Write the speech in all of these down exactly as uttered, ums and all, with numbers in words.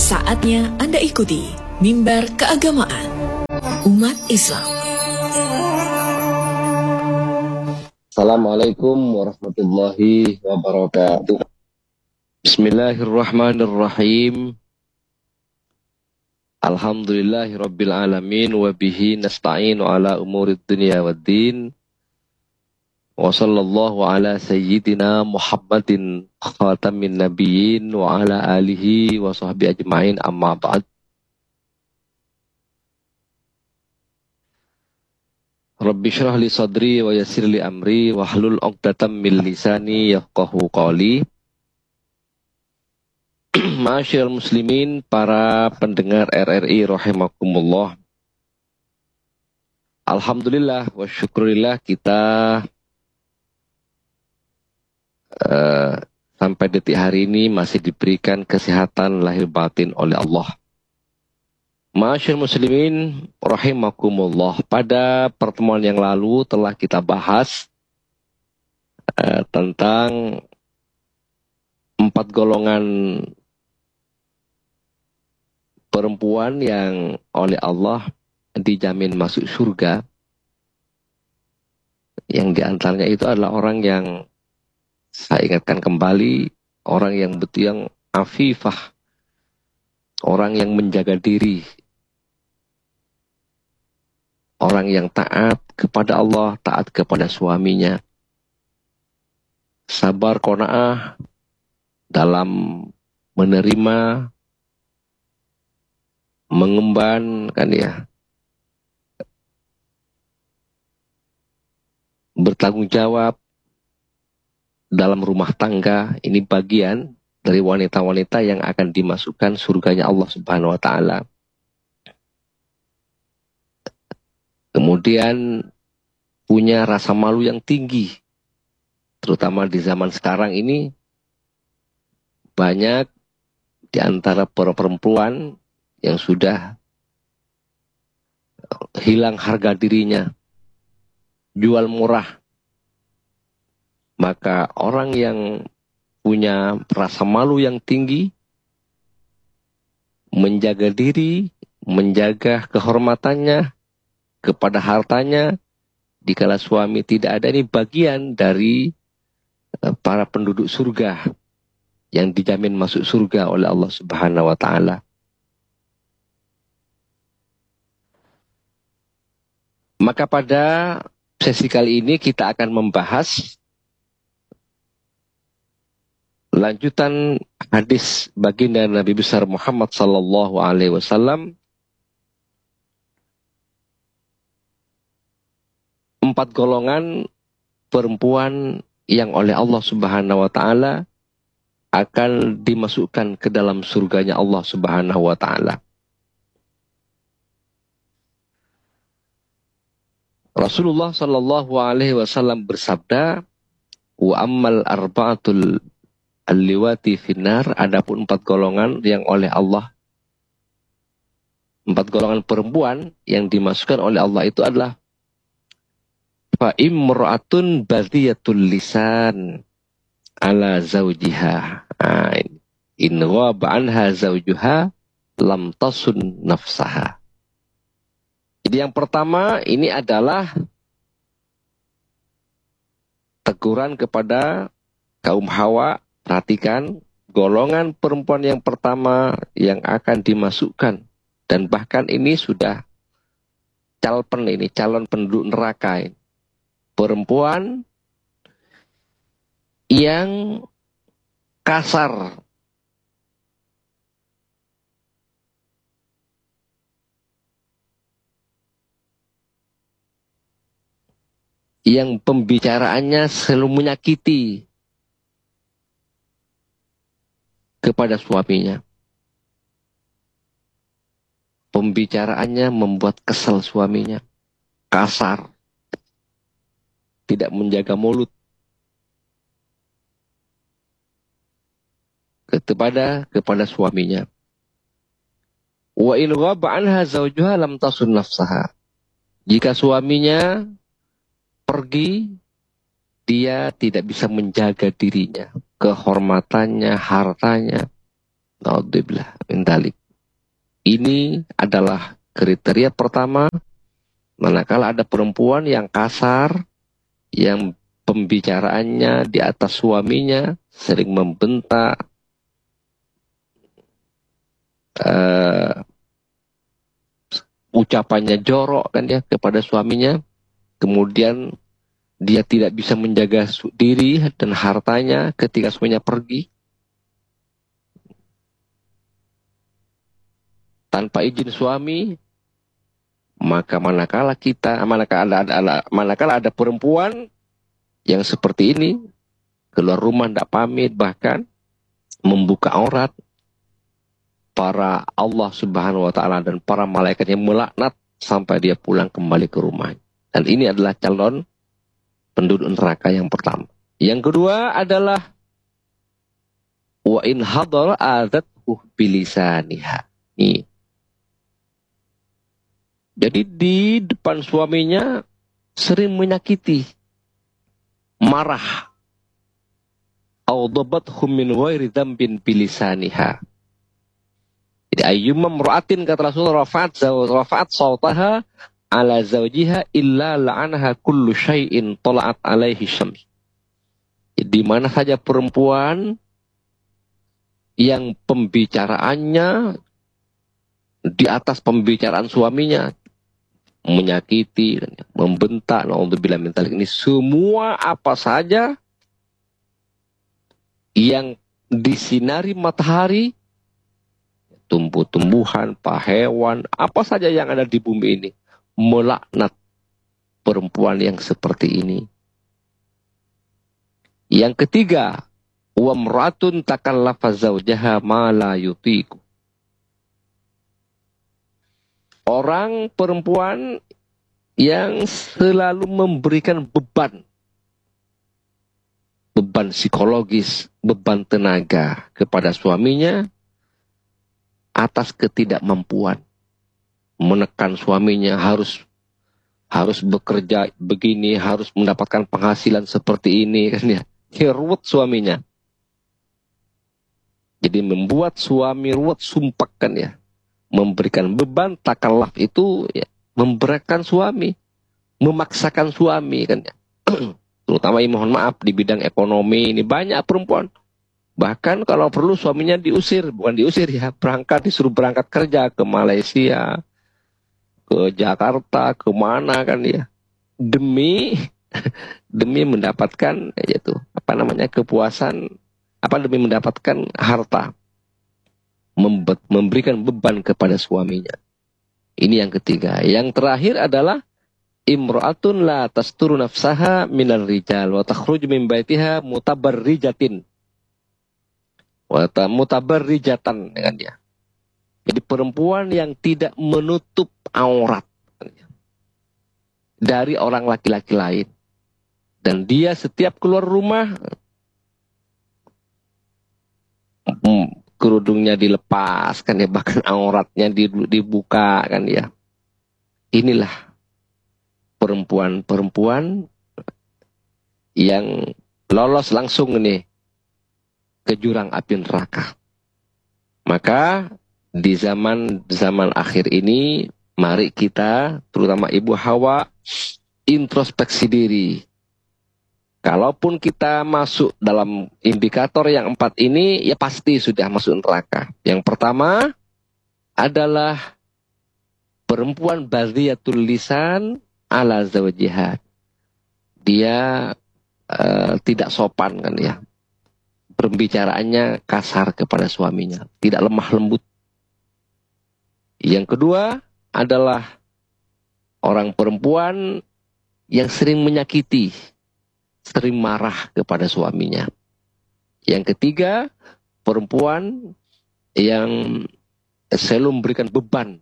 Saatnya Anda ikuti Mimbar Keagamaan Umat Islam. Assalamualaikum warahmatullahi wabarakatuh. Bismillahirrahmanirrahim. Alhamdulillahirabbil alamin wa bihi nasta'inu ala umurid dunya waddin. Wa sallallahu ala sayyidina Muhammadin khatamin nabiyyin wa ala alihi wa sahbihi ajma'in, amma ba'd. Rabbi syrah li sadri wa yassir li amri wahlul 'uqdatam min lisani yafqahu qawli. Ma'asyiral muslimin, para pendengar R R I rahimakumullah. Alhamdulillah wa syukurillah kita uh, sampai detik hari ini masih diberikan kesehatan lahir batin oleh Allah. Ma'asyiral muslimin rahimakumullah, pada pertemuan yang lalu telah kita bahas uh, tentang empat golongan perempuan yang oleh Allah dijamin masuk surga. Yang diantaranya itu adalah orang yang, saya ingatkan kembali, orang yang betul yang afifah, orang yang menjaga diri, orang yang taat kepada Allah, taat kepada suaminya, sabar qanaah dalam menerima, mengemban, kan ya, bertanggung jawab dalam rumah tangga. Ini bagian dari wanita-wanita yang akan dimasukkan surganya Allah Subhanahu wa taala. Kemudian punya rasa malu yang tinggi, terutama di zaman sekarang ini. Banyak di antara para perempuan yang sudah hilang harga dirinya, jual murah. Maka orang yang punya rasa malu yang tinggi, menjaga diri, menjaga kehormatannya, kepada hartanya, dikala suami tidak ada, ini bagian dari para penduduk surga yang dijamin masuk surga oleh Allah Subhanahu wa taala. Maka pada sesi kali ini kita akan membahas lanjutan hadis baginda Nabi besar Muhammad sallallahu alaihi wasallam. Empat golongan perempuan yang oleh Allah Subhanahu wa taala akan dimasukkan ke dalam surganya Allah Subhanahu wa taala. Rasulullah sallallahu alaihi wasallam bersabda, "Wa ammal arba'atul alliwati finnar," adapun empat golongan yang oleh Allah, empat golongan perempuan yang dimasukkan oleh Allah itu adalah fa imra'atun badhiyatul lisan ala zawjiha, in ghaba anha zawjuha lam tasun nafsaha. Jadi yang pertama ini adalah teguran kepada kaum Hawa. Perhatikan, golongan perempuan yang pertama yang akan dimasukkan, dan bahkan ini sudah calpen, ini calon penduduk neraka ini. Perempuan yang kasar, yang pembicaraannya selalu menyakiti kepada suaminya. Pembicaraannya membuat kesal suaminya, kasar, tidak menjaga mulut kepada kepada suaminya. Wa in ghaba anha zawjuha lam tasun nafsaha. Jika suaminya pergi, dia tidak bisa menjaga dirinya, kehormatannya, hartanya, Naudzubillah min dzalik. Ini adalah kriteria pertama manakala ada perempuan yang kasar, yang pembicaraannya di atas suaminya, sering membentak, uh, ucapannya jorok kan ya kepada suaminya, kemudian dia tidak bisa menjaga diri dan hartanya ketika suaminya pergi tanpa izin suami. Maka manakala kita, manakala ada, ada, manakala ada perempuan yang seperti ini, keluar rumah tidak pamit, bahkan membuka aurat, para Allah Subhanahu wa Ta'ala dan para malaikatnya melaknat sampai dia pulang kembali ke rumah. Dan ini adalah calon penduduk neraka yang pertama. Yang kedua adalah wa in hadar adathu bilisaniha. Nih. Jadi di depan suaminya sering menyakiti, marah. Audabathum min ghairi dzambin bilisaniha. Jadi ayyuma mra'atin kata Rasulullah rafa'at rafa'at sautaha ala zawjiha illa la'anaha kullu syai'in tala'at alaihi syams. Di mana saja perempuan yang pembicaraannya di atas pembicaraan suaminya, menyakiti, membentak, naudzubillah min dzalik, ini semua apa saja yang disinari matahari, tumbuh-tumbuhan, hewan, apa saja yang ada di bumi ini, melaknat perempuan yang seperti ini. Yang ketiga, wa mratun takallafa zawjaha ma la yutiqu. Orang perempuan yang selalu memberikan beban, beban psikologis, beban tenaga kepada suaminya atas ketidakmampuan. Menekan suaminya harus harus bekerja begini, harus mendapatkan penghasilan seperti ini kan ya. Dia ruwet suaminya. Jadi membuat suami ruwet, sumpah kan ya. Memberikan beban takallaf itu ya, memberatkan suami, memaksakan suami kan ya. Terutama ya, mohon maaf di bidang ekonomi ini banyak perempuan. Bahkan kalau perlu suaminya diusir, bukan diusir ya, berangkat disuruh berangkat kerja ke Malaysia, ke Jakarta, kemana kan ya, demi demi mendapatkan yaitu apa namanya kepuasan, apa demi mendapatkan harta. Memberikan beban kepada suaminya. Ini yang ketiga. Yang terakhir adalah imra'atun la tasturu nafsaha minal rijal wa takhruju min baitiha mutabarrijatin. Wa mutabarrijatan dengan dia. Jadi perempuan yang tidak menutup aurat dari orang laki-laki lain. Dan dia setiap keluar rumah hmm, kerudungnya dilepas kan ya, bahkan auratnya dibuka kan ya. Inilah perempuan-perempuan yang lolos langsung nih ke jurang api neraka. Maka di zaman zaman akhir ini mari kita, terutama Ibu Hawa, introspeksi diri. Kalaupun kita masuk dalam indikator yang empat ini, ya pasti sudah masuk neraka. Yang pertama adalah perempuan badhiyatul lisan ala zawjiha. Dia uh, tidak sopan kan ya. Pembicaraannya kasar kepada suaminya, tidak lemah lembut. Yang kedua adalah orang perempuan yang sering menyakiti, sering marah kepada suaminya. Yang ketiga, perempuan yang selalu memberikan beban.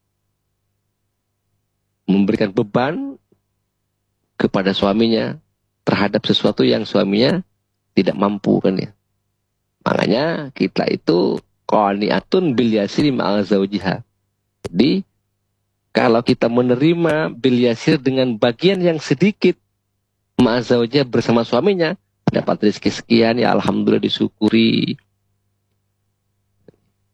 Memberikan beban kepada suaminya terhadap sesuatu yang suaminya tidak mampu kan ya. Makanya kita itu qani'atun bil yasiri ma'a zawjiha. Jadi kalau kita menerima bil yasir dengan bagian yang sedikit ma'azawajah bersama suaminya, dapat rezeki sekian, ya alhamdulillah disyukuri.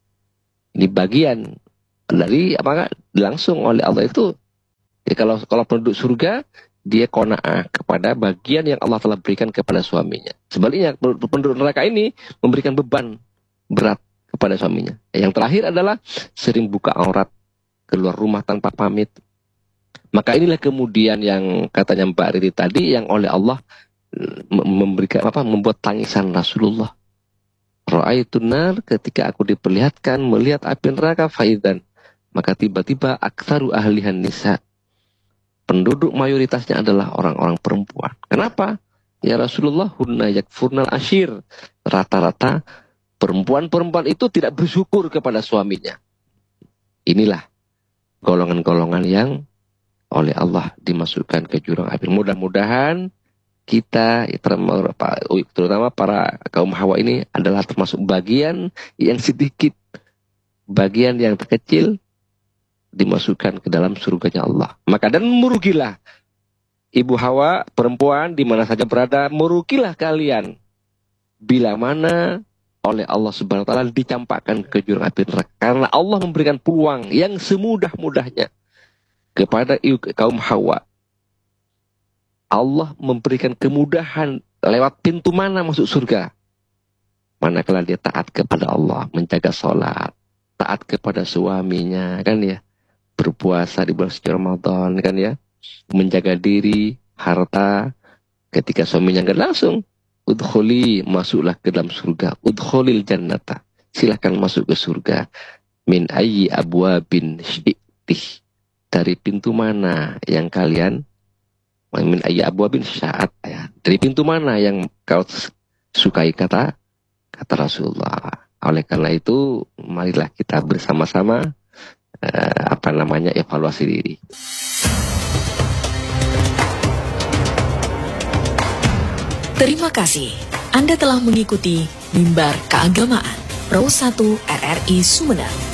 Ini bagian dari apa langsung oleh Allah itu. Ya, kalau kalau penduduk surga dia qanaah kepada bagian yang Allah telah berikan kepada suaminya. Sebaliknya penduduk neraka ini memberikan beban berat kepada suaminya. Yang terakhir adalah sering buka aurat, keluar rumah tanpa pamit. Maka inilah kemudian yang katanya Mbak Riri tadi yang oleh Allah memberikan apa membuat tangisan Rasulullah. Ra'aitun nar, ketika aku diperlihatkan melihat api neraka, faidan, maka tiba-tiba aktsaru ahlihan nisa, penduduk mayoritasnya adalah orang-orang perempuan. Kenapa? Ya Rasulullah, hunna yakfurnal ashir, rata-rata perempuan-perempuan itu tidak bersyukur kepada suaminya. Inilah golongan-golongan yang oleh Allah dimasukkan ke jurang api. Mudah-mudahan kita, terutama para kaum Hawa ini, adalah termasuk bagian yang sedikit, bagian yang terkecil dimasukkan ke dalam surganya Allah. Maka dan merugilah ibu Hawa, perempuan di mana saja berada, merugilah kalian bila mana oleh Allah Subhanahu wa taala dicampakkan ke jurang api neraka. Karena Allah memberikan peluang yang semudah-mudahnya kepada kaum Hawa. Allah memberikan kemudahan lewat pintu mana masuk surga. Manakala dia taat kepada Allah, menjaga sholat, taat kepada suaminya, kan ya, berpuasa di bulan suci Ramadan, kan ya, menjaga diri, harta, ketika suaminya enggak langsung, udkhuli, masuklah ke dalam surga, udkhulil jannata, silahkan masuk ke surga, min ayyi abwabin syi'tih, dari pintu mana yang kalian, min ayyi abwabin syaat, ya, dari pintu mana yang kau sukai, kata kata Rasulullah. Oleh karena itu, marilah kita bersama-sama eh, apa namanya evaluasi diri. Terima kasih Anda telah mengikuti Mimbar Keagamaan Pro satu R R I Sumedang.